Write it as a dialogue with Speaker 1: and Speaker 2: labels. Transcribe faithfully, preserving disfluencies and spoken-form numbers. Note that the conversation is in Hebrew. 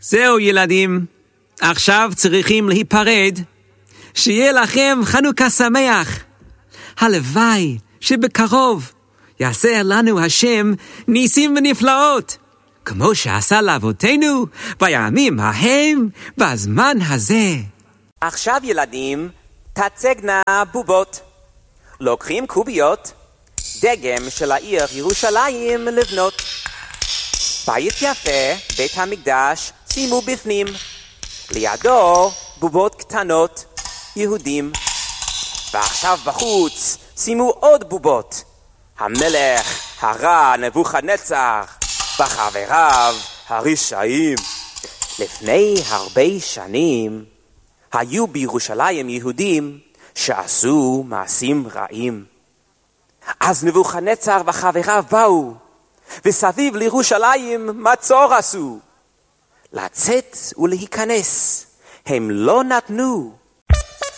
Speaker 1: זהו ילדים, עכשיו צריכים להיפרד. שיהיה לכם חנוכה שמח. הלוואי שבקרוב יעשה לנו השם ניסים ונפלאות, כמו שעשה לאבותינו בימים ההם בזמן הזה.
Speaker 2: עכשיו ילדים, תצגנה בובות. לוקחים קוביות, דגם של העיר ירושלים לבנות. בית יפה, בית המקדש, שימו בפנים. לידו בובות קטנות, יהודים. ועכשיו בחוץ שימו עוד בובות. המלך הרע נבוכדנצר וחבריו הרשעים. לפני הרבה שנים היו בירושלים יהודים שעשו מעשים רעים. אז נבוכדנצר וחבריו באו, וסביב לירושלים מצור עשו. לצאת ולהיכנס הם לא נתנו.